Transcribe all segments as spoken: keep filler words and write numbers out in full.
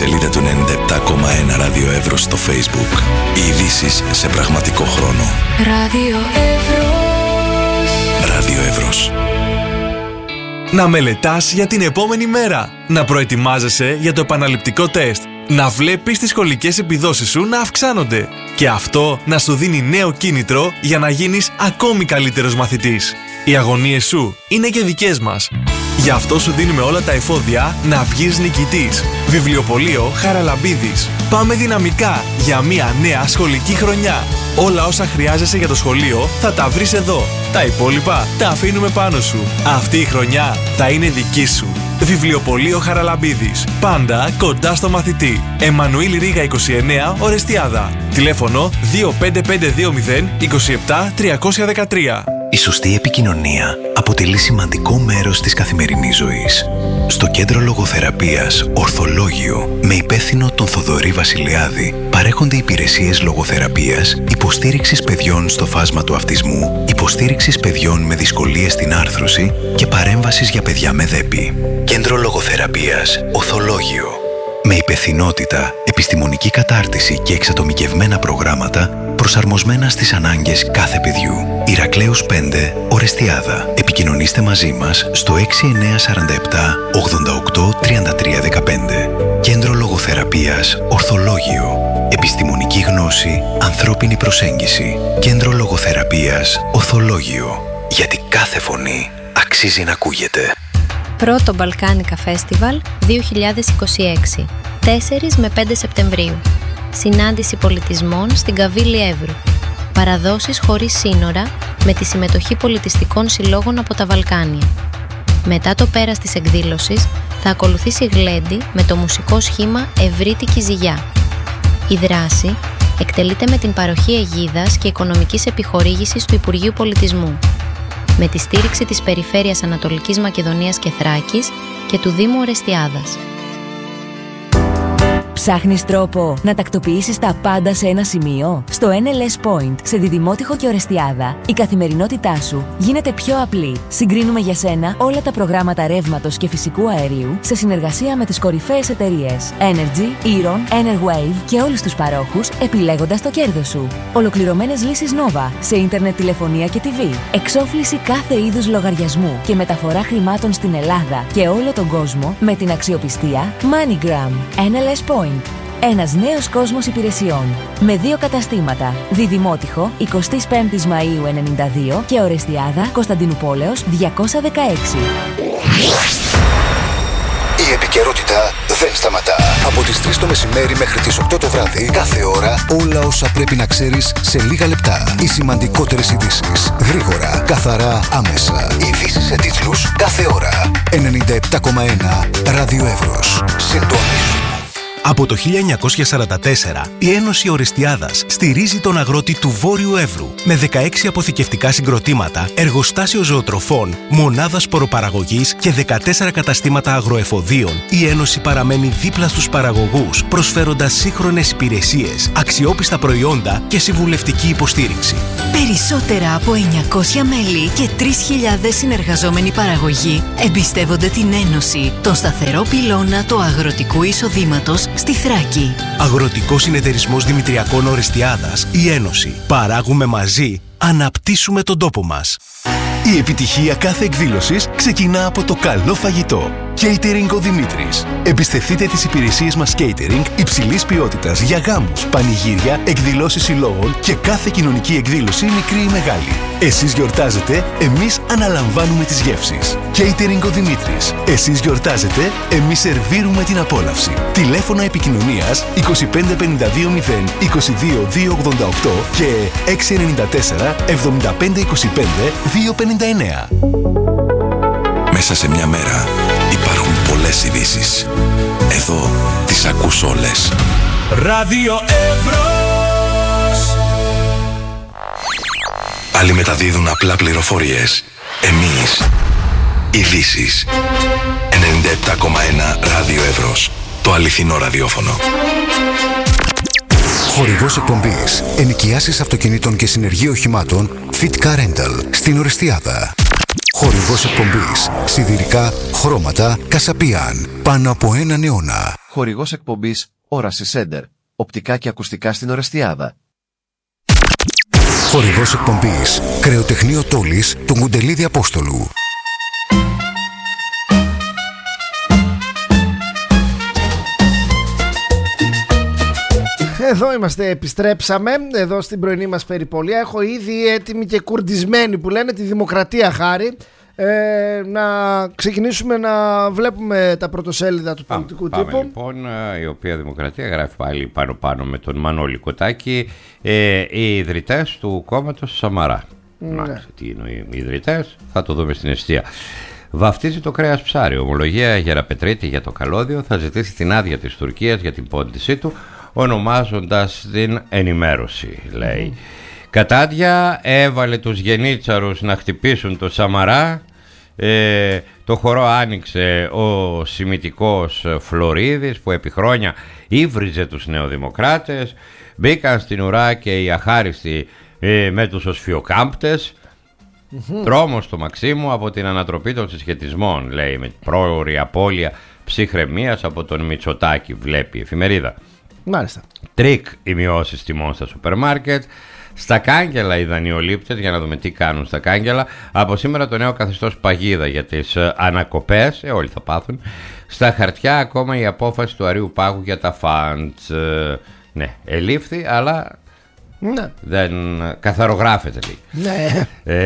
σελίδα του ενενήντα επτά κόμμα ένα Ράδιο Εύρος στο Facebook. Οι ειδήσεις σε πραγματικό χρόνο. Ράδιο Εύρος. Ράδιο Εύρος. Να μελετάς για την επόμενη μέρα. Να προετοιμάζεσαι για το επαναληπτικό τεστ. Να βλέπεις τις σχολικές επιδόσεις σου να αυξάνονται. Και αυτό να σου δίνει νέο κίνητρο για να γίνεις ακόμη καλύτερος μαθητής. Οι αγωνίες σου είναι και δικές μας. Γι' αυτό σου δίνουμε όλα τα εφόδια να βγεις νικητής. Βιβλιοπωλείο Χαραλαμπίδης. Πάμε δυναμικά για μια νέα σχολική χρονιά. Όλα όσα χρειάζεσαι για το σχολείο θα τα βρεις εδώ. Τα υπόλοιπα τα αφήνουμε πάνω σου. Αυτή η χρονιά θα είναι δική σου. Βιβλιοπωλείο Χαραλαμπίδης. Πάντα κοντά στο μαθητή. Εμμανουήλ Ρήγα είκοσι εννέα, Ορεστιάδα. Τηλέφωνο δύο πέντε πέντε δύο μηδέν είκοσι επτά τριακόσια δεκατρία. Η σωστή επικοινωνία αποτελεί σημαντικό μέρος της καθημερινής ζωής. Στο Κέντρο Λογοθεραπείας Ορθολόγιο, με υπεύθυνο τον Θοδωρή Βασιλιάδη, παρέχονται υπηρεσίες λογοθεραπείας, υποστήριξης παιδιών στο φάσμα του αυτισμού, υποστήριξης παιδιών με δυσκολίες στην άρθρωση και παρέμβασης για παιδιά με δέπη. Κέντρο Λογοθεραπείας Ορθολόγιο. Με υπευθυνότητα, επιστημονική κατάρτιση και εξατομικευμένα προγράμματα προσαρμοσμένα στις ανάγκες κάθε παιδιού. Ηρακλέους πέντε, Ορεστιάδα. Επικοινωνήστε μαζί μας στο έξι εννιά τέσσερα επτά ογδόντα οκτώ τριάντα τρία δεκαπέντε. Κέντρο Λογοθεραπείας Ορθολόγιο. Επιστημονική γνώση, ανθρώπινη προσέγγιση. Κέντρο Λογοθεραπείας Ορθολόγιο. Γιατί κάθε φωνή αξίζει να ακούγεται. Πρώτο Μπαλκάνικα Φέστιβαλ δύο χιλιάδες είκοσι έξι, τέσσερις με πέντε Σεπτεμβρίου. Συνάντηση πολιτισμών στην Καβίλη Εύρου. Παραδόσεις χωρίς σύνορα με τη συμμετοχή πολιτιστικών συλλόγων από τα Βαλκάνια. Μετά το πέρας της εκδήλωσης θα ακολουθήσει γλέντι με το μουσικό σχήμα Ευρύτικη Ζυγιά. Η δράση εκτελείται με την παροχή αιγίδας και οικονομικής επιχορήγησης του Υπουργείου Πολιτισμού, με τη στήριξη της Περιφέρειας Ανατολικής Μακεδονίας και Θράκης και του Δήμου Ορεστιάδας. Ψάχνεις τρόπο να τακτοποιήσεις τα πάντα σε ένα σημείο? Στο εν ελ ες Point, σε Διδημότυχο και Ορεστιάδα, η καθημερινότητά σου γίνεται πιο απλή. Συγκρίνουμε για σένα όλα τα προγράμματα ρεύματος και φυσικού αερίου σε συνεργασία με τις κορυφαίες εταιρείες Energy, Eron, Enerwave και όλους τους παρόχους, επιλέγοντας το κέρδος σου. Ολοκληρωμένες λύσεις Nova σε ίντερνετ, τηλεφωνία και τι βι. Εξόφληση κάθε είδους λογαριασμού και μεταφορά χρημάτων στην Ελλάδα και όλο τον κόσμο με την αξιοπιστία MoneyGram. εν ελ ες Point. Ένας νέος κόσμος υπηρεσιών. Με δύο καταστήματα. Διδημότυχο, εικοστή πέμπτη Μαΐου ενενήντα δύο και Ορεστιάδα, Κωνσταντινούπολεως διακόσια δεκαέξι. Η επικαιρότητα δεν σταματά. Από τις τρεις το μεσημέρι μέχρι τις οκτώ το βράδυ, κάθε ώρα, όλα όσα πρέπει να ξέρεις σε λίγα λεπτά. Οι σημαντικότερες ειδήσεις. Γρήγορα, καθαρά, άμεσα. Ειδήσεις σε τίτλους κάθε ώρα. ενενήντα επτά κόμμα ένα Ράδιο Εύρος. Συντονίσου. Από το χίλια εννιακόσια σαράντα τέσσερα, η Ένωση Ορεστιάδας στηρίζει τον αγρότη του Βόρειου Εύρου με δεκαέξι αποθηκευτικά συγκροτήματα, εργοστάσιο ζωοτροφών, μονάδα σποροπαραγωγής και δεκατέσσερα καταστήματα αγροεφοδίων. Η Ένωση παραμένει δίπλα στους παραγωγούς, προσφέροντας σύγχρονες υπηρεσίες, αξιόπιστα προϊόντα και συμβουλευτική υποστήριξη. Περισσότερα από εννιακόσια μέλη και τρεις χιλιάδες συνεργαζόμενοι παραγωγοί εμπιστεύονται την Ένωση, τον σταθερό πυλώνα του αγροτικού εισοδήματος στη Θράκη. Αγροτικός Συνεταιρισμός Δημητριακών Ορεστιάδας, η Ένωση. Παράγουμε μαζί, αναπτύσσουμε τον τόπο μας. Η επιτυχία κάθε εκδήλωσης ξεκινά από το καλό φαγητό. Catering ο Δημήτρης. Εμπιστευτείτε τις υπηρεσίες μας catering υψηλής ποιότητας για γάμους, πανηγύρια, εκδηλώσεις συλλόγων και κάθε κοινωνική εκδήλωση, μικρή ή μεγάλη. Εσείς γιορτάζετε, εμείς αναλαμβάνουμε τις γεύσεις. Catering ο Δημήτρης. Εσείς γιορτάζετε, εμείς σερβίρουμε την απόλαυση. Τηλέφωνα επικοινωνίας είκοσι πέντε πενήντα δύο μηδέν είκοσι δύο δύο ογδόντα οκτώ και έξι εννιά τέσσερα εβδομήντα πέντε είκοσι πέντε δύο πενήντα εννέα. Μέσα σε μια μέρα υπάρχουν πολλές ειδήσεις. Εδώ τις ακούς όλες. Ράδιο Εύρος. Άλλοι μεταδίδουν απλά πληροφορίες. Εμείς ειδήσεις. ενενήντα επτά κόμμα ένα Ράδιο Εύρος. Το αληθινό ραδιόφωνο. Χορηγός εκπομπής. Ενοικιάσεις αυτοκινήτων και συνεργείο οχημάτων Fit Car Rental στην Ορεστιάδα. Χορηγός εκπομπής. Σιδηρικά, χρώματα, Κασαπίαν. Πάνω από έναν αιώνα. χορηγός εκπομπής Όραση Center. Οπτικά και ακουστικά στην Ορεστιάδα. Χορηγός εκπομπής Κρεοτεχνείο Τόλης του Γκουντελίδη Απόστολου. Εδώ είμαστε, επιστρέψαμε εδώ στην πρωινή μας περιπολία. Έχω ήδη έτοιμη και κουρδισμένη που λένε τη δημοκρατία χάρη. Ε, να ξεκινήσουμε να βλέπουμε τα πρωτοσέλιδα του πάμε, πολιτικού πάμε, τύπου. Λοιπόν, η οποία δημοκρατία γράφει πάλι πάνω πάνω με τον Μανώλη Κοτάκη, ε, οι ιδρυτές του κόμματος Σαμαρά. Ναι. Μάλιστα, τι είναι οι ιδρυτές, θα το δούμε στην εστία. Βαφτίζει το κρέας ψάρι. Ομολογία Γεραπετρίτη για το καλώδιο θα ζητήσει την άδεια της Τουρκίας για την πώντησή του, ονομάζοντας την ενημέρωση, λέει. Mm. Κατάντια έβαλε τους γενίτσαρους να χτυπήσουν το Σαμαρά. Ε, το χορό άνοιξε ο σημιτικός Φλωρίδης που επί χρόνια ύβριζε τους νεοδημοκράτες. Μπήκαν στην ουρά και οι αχάριστοι ε, με τους οσφιοκάμπτες. Mm-hmm. Τρόμος στο Μαξίμου από την ανατροπή των συσχετισμών, λέει, με πρόωρη απώλεια ψυχραιμίας από τον Μητσοτάκη, βλέπει η εφημερίδα. Μάλιστα. Τρίκ οι μειώσεις τιμών στα σούπερ μάρκετ. Στα κάγκελα οι δανειολήπτες, για να δούμε τι κάνουν στα κάγκελα. Από σήμερα το νέο καθεστώς παγίδα για τις ανακοπές, ε, όλοι θα πάθουν. Στα χαρτιά ακόμα η απόφαση του Αρείου Πάγου για τα φαντς. Ε, ναι, ελήφθη, αλλά ναι. δεν καθαρογράφεται λίγο. Ναι.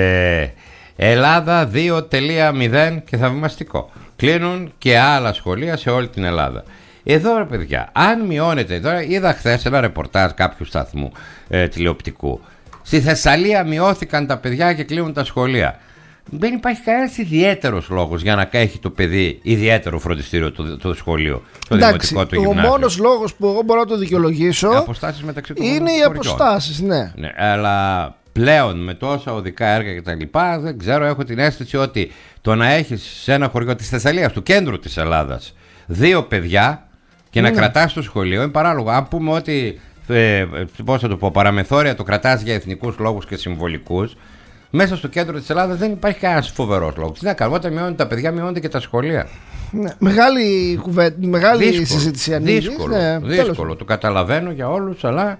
Ε, Ελλάδα δύο μηδέν και θαυμαστικό. Κλείνουν και άλλα σχολεία σε όλη την Ελλάδα. Εδώ ρε παιδιά, αν μειώνεται, τώρα είδα χθες ένα ρεπορτάζ κάποιου σταθμού ε, τηλεοπτικού. Στη Θεσσαλία μειώθηκαν τα παιδιά και κλείνουν τα σχολεία. Δεν υπάρχει κανένας ιδιαίτερος λόγος για να έχει το παιδί ιδιαίτερο φροντιστήριο το, το σχολείο, το εντάξει, δημοτικό του γυμνάσιο. Ο μόνος λόγος που εγώ μπορώ να το δικαιολογήσω οι αποστάσεις μεταξύ των είναι οι αποστάσεις, ναι. ναι. Αλλά πλέον με τόσα οδικά έργα και τα λοιπά, δεν ξέρω, έχω την αίσθηση ότι το να έχεις σε ένα χωριό της Θεσσαλίας, του κέντρου της Ελλάδας, δύο παιδιά και να ναι. κρατάς το σχολείο είναι παράλογο. Αν πούμε ότι ε, πώς θα το πω, παραμεθόρια το κρατάς για εθνικούς λόγους και συμβολικούς, μέσα στο κέντρο της Ελλάδας δεν υπάρχει κανένας φοβερός λόγος. Τι να κάνουμε, όταν μειώνουν τα παιδιά, μειώνονται και τα σχολεία. Ναι, μεγάλη κουβέντα, μεγάλη δύσκολο, συζήτηση ανοίγει. Δύσκολο, ναι, δύσκολο. Το καταλαβαίνω για όλους, αλλά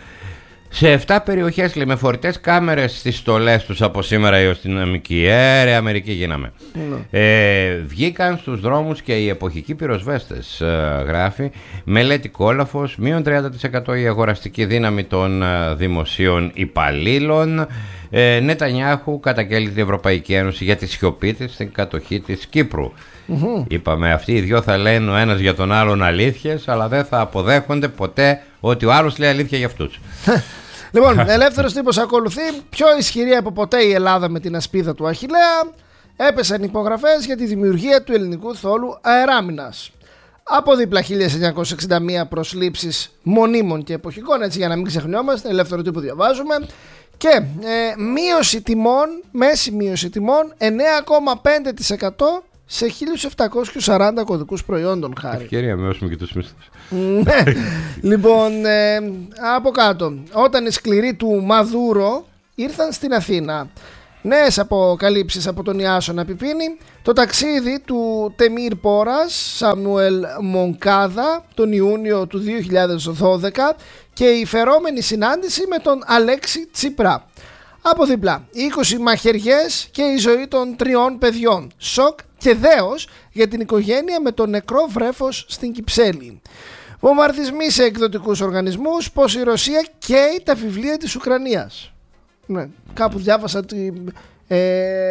σε επτά περιοχές, λέει, με φορητές κάμερες στις στολές τους από σήμερα η αστυνομική. Ε, ρε, Αμερική γίναμε. Ναι. Ε, βγήκαν στους δρόμους και οι εποχικοί πυροσβέστες, ε, γράφει. Μελέτη Κόλαφος, μείον τριάντα τοις εκατό η αγοραστική δύναμη των ε, δημοσίων υπαλλήλων. Ε, Νετανιάχου καταγγέλει την Ευρωπαϊκή Ένωση για τη σιωπή της στην κατοχή της Κύπρου. Mm-hmm. Είπαμε, αυτοί οι δυο θα λένε ο ένας για τον άλλον αλήθειες, αλλά δεν θα αποδέχονται ποτέ ότι ο άλλος λέει αλήθεια για αυτούς. Λοιπόν, ελεύθερος τύπος ακολουθεί. Πιο ισχυρή από ποτέ η Ελλάδα με την ασπίδα του Αχιλλέα. Έπεσαν υπογραφές για τη δημιουργία του ελληνικού θόλου αεράμινας. Από δίπλα χίλια εννιακόσιες εξήντα μία προσλήψεις μονίμων και εποχικών, έτσι για να μην ξεχνιόμαστε, ελεύθερο τύπο διαβάζουμε. Και ε, μείωση τιμών, μέση μείωση τιμών εννέα κόμμα πέντε τοις εκατό σε χίλια επτακόσιους σαράντα κωδικούς προϊόντων, χάρη. Ευκαιρία μειώσουμε και τους μισθούς. Ναι. Λοιπόν, ε, από κάτω, όταν οι σκληροί του Μαδούρο ήρθαν στην Αθήνα, νέες αποκαλύψεις από τον Ιάσονα Πιπίνη, το ταξίδι του Τεμίρ Πόρας Σαμουέλ Μονκάδα τον Ιούνιο του δύο χιλιάδες δώδεκα και η φερόμενη συνάντηση με τον Αλέξη Τσίπρα. Από διπλά, είκοσι μαχαιριές και η ζωή των τριών παιδιών. Σοκ και δέος για την οικογένεια με το νεκρό βρέφος στην Κυψέλη. Βομβαρδισμοί σε εκδοτικούς οργανισμούς, πως η Ρωσία καίει τα βιβλία της Ουκρανίας. Ναι, κάπου διάβασα ότι ε,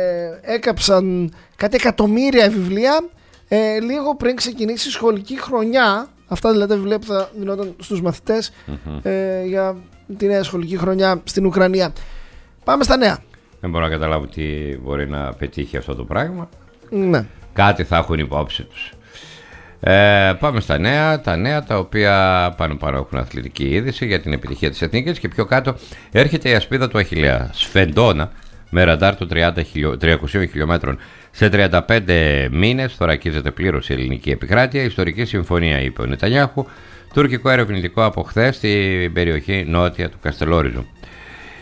έκαψαν κάτι εκατομμύρια βιβλία ε, λίγο πριν ξεκινήσει η σχολική χρονιά. Αυτά δηλαδή τα βιβλία που θα δινόταν στους μαθητές mm-hmm. ε, για τη νέα σχολική χρονιά στην Ουκρανία. Πάμε στα νέα. Δεν μπορώ να καταλάβω τι μπορεί να πετύχει αυτό το πράγμα. Ναι. Κάτι θα έχουν υπόψη τους. Ε, πάμε στα νέα. Τα νέα τα οποία πάνω πάνω έχουν αθλητική είδηση για την επιτυχία της εθνικής και πιο κάτω έρχεται η ασπίδα του Αχιλλέα. Σφεντόνα με ραντάρ των τριακοσίων χιλιόμετρων σε τριάντα πέντε μήνες θωρακίζεται πλήρως η ελληνική επικράτεια. Ιστορική συμφωνία, είπε ο Νετανιάχου. Τουρκικό ερευνητικό από χθες στην περιοχή νότια του Καστελόριζου.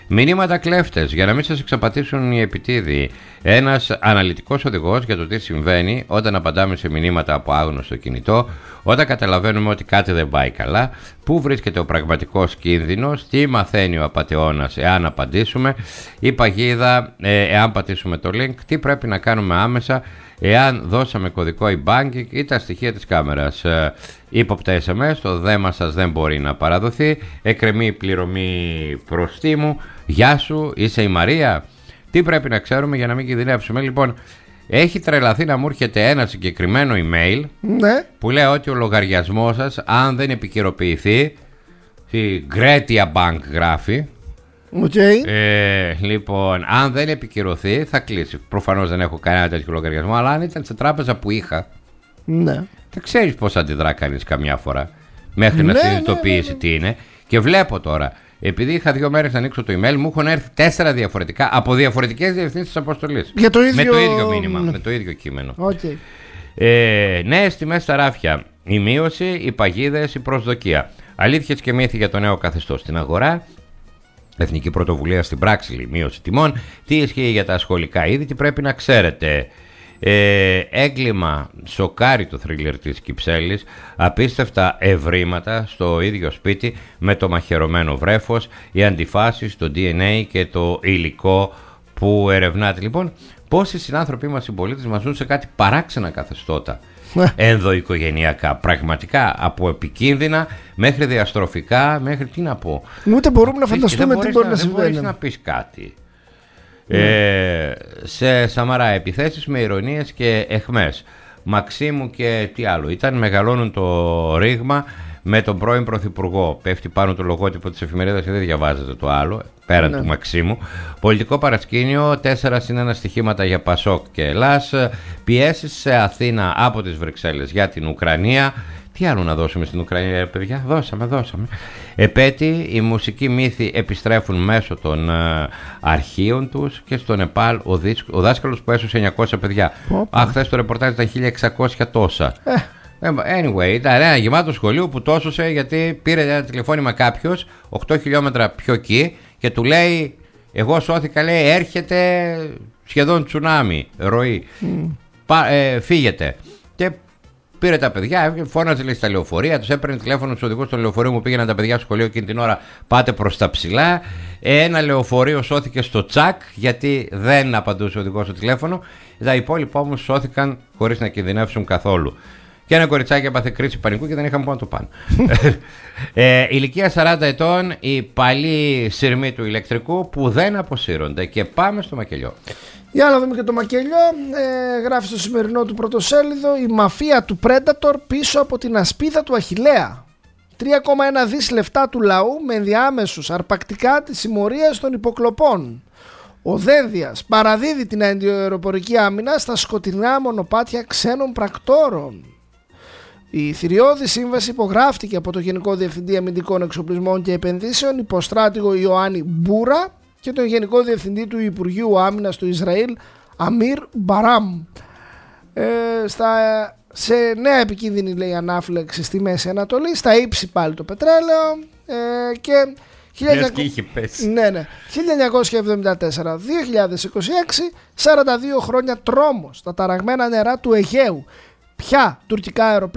Μηνύματα κλέφτες για να μην σας εξαπατήσουν οι επιτίδιοι. Ένας αναλυτικός οδηγός για το τι συμβαίνει όταν απαντάμε σε μηνύματα από άγνωστο κινητό, όταν καταλαβαίνουμε ότι κάτι δεν πάει καλά, πού βρίσκεται ο πραγματικός κίνδυνος, τι μαθαίνει ο απατεώνας εάν απαντήσουμε, η παγίδα ε, εάν πατήσουμε το link, τι πρέπει να κάνουμε άμεσα εάν δώσαμε κωδικό e-banking ή τα στοιχεία της κάμερας. Ε, ύποπτα ες εμ ες, το δέμα σας δεν μπορεί να παραδοθεί, εκκρεμεί πληρωμή προστίμου, γεια σου, είσαι η Μαρία. Τι πρέπει να ξέρουμε για να μην κινδυνεύσουμε? Λοιπόν, έχει τρελαθεί να μου έρχεται ένα συγκεκριμένο email, ναι, που λέει ότι ο λογαριασμός σας, αν δεν επικαιροποιηθεί, η Gretia Bank γράφει, okay. ε, λοιπόν, αν δεν επικυρωθεί θα κλείσει. Προφανώς δεν έχω κανένα τέτοιο λογαριασμό, αλλά αν ήταν σε τράπεζα που είχα, ναι, δεν ξέρεις πώς αντιδρά κανείς καμιά φορά μέχρι να ναι, συνειδητοποιήσει ναι, ναι, ναι. τι είναι. Και βλέπω τώρα, επειδή είχα δύο μέρες να ανοίξω το email, μου έχουν έρθει τέσσερα διαφορετικά από διαφορετικές διευθύνσεις αποστολής. Για το ίδιο... Με το ίδιο μήνυμα, με το ίδιο κείμενο. Okay. Ε, νέες τιμές στα ράφια. Η μείωση, οι παγίδες, η προσδοκία. Αλήθειες και μύθοι για το νέο καθεστώς στην αγορά. Εθνική πρωτοβουλία στην πράξη, μείωση τιμών. Τι ισχύει για τα σχολικά είδη, τι πρέπει να ξέρετε. Ε, έγκλημα, σοκάρει το θρίλερ της Κυψέλης, απίστευτα ευρήματα στο ίδιο σπίτι με το μαχαιρωμένο βρέφος, οι αντιφάσεις, το ντι εν έι και το υλικό που ερευνάται. Λοιπόν, πόσοι συνάνθρωποι μας, οι πολίτες μας, ζουν σε κάτι παράξενα καθεστώτα ενδοοικογενειακά, πραγματικά, από επικίνδυνα μέχρι διαστροφικά, μέχρι τι να πω. Ούτε μπορούμε να φανταστούμε τι μπορεί να συμβαίνει. Δεν μπορείς να πεις κάτι. Ε, σε Σαμαρά, επιθέσεις με ειρωνίες και εχμές. Μαξίμου και τι άλλο ήταν, μεγαλώνουν το ρήγμα με τον πρώην πρωθυπουργό. Πέφτει πάνω το λογότυπο της εφημερίδας και δεν διαβάζετε το άλλο, πέραν ναι. του Μαξίμου. Πολιτικό παρασκήνιο, τέσσερα συν ένα στοιχήματα για Πασόκ και Ελλάς. Πιέσεις σε Αθήνα από τις Βρυξέλλες για την Ουκρανία. Τι άλλο να δώσουμε στην Ουκρανία, παιδιά? Δώσαμε, δώσαμε. Επέτη, οι μουσικοί μύθοι επιστρέφουν μέσω των uh, αρχείων τους, και στο Νεπάλ ο, δίσκ, ο δάσκαλος που έσωσε εννιακόσια παιδιά. Αχ, χθες το ρεπορτάζ ήταν χίλια εξακόσια τόσα. Ε. Anyway, ήταν ένα γεμάτο σχολείο που τόσωσε γιατί πήρε ένα τηλεφώνημα κάποιος οκτώ χιλιόμετρα πιο εκεί και του λέει, εγώ σώθηκα, λέει, έρχεται σχεδόν τσουνάμι, ροή. Mm. Πα, ε, φύγετε. Και πήρε τα παιδιά, φώναζε, λέει, στα λεωφορεία, τους έπαιρνε τηλέφωνο στους οδηγούς των λεωφορείων που πήγαιναν τα παιδιά στο σχολείο εκείνη την ώρα, πάτε προς τα ψηλά. Ένα λεωφορείο σώθηκε στο τσακ γιατί δεν απαντούσε ο οδηγός στο τηλέφωνο. Τα υπόλοιπα όμως σώθηκαν χωρίς να κινδυνεύσουν καθόλου. Και ένα κοριτσάκι έπαθε κρίση πανικού και δεν είχαμε πού να το πάνε. ε, ηλικία σαράντα ετών, οι παλιοί σειρμοί του ηλεκτρικού που δεν αποσύρονται. Και πάμε στο μακελιό. Για να δούμε και το μακελιό. Ε, γράφει στο σημερινό του πρωτοσέλιδο, η μαφία του Predator πίσω από την ασπίδα του Αχιλλέα. τρία κόμμα ένα δις λεφτά του λαού με ενδιάμεσους αρπακτικά της συμμορίας των υποκλοπών. Ο Δένδιας παραδίδει την αντιαεροπορική άμυνα στα σκοτεινά μονοπάτια ξένων πρακτόρων. Η θηριώδη σύμβαση υπογράφτηκε από το Γενικό Διευθυντή Αμυντικών Εξοπλισμών και Επενδύσεων, υποστράτηγο Ιωάννη Μπούρα, και τον Γενικό Διευθυντή του Υπουργείου Άμυνας του Ισραήλ, Αμίρ Μπαράμ. Ε, στα, σε νέα επικίνδυνη, λέει, ανάφλεξη στη Μέση Ανατολή, στα ύψη πάλι το πετρέλαιο ε, και ναι, ναι. χίλια εννιακόσια εβδομήντα τέσσερα με δύο χιλιάδες είκοσι έξι, σαράντα δύο χρόνια τρόμος στα ταραγμένα νερά του Αιγαίου. Ποια τουρκικά αεροπλάνα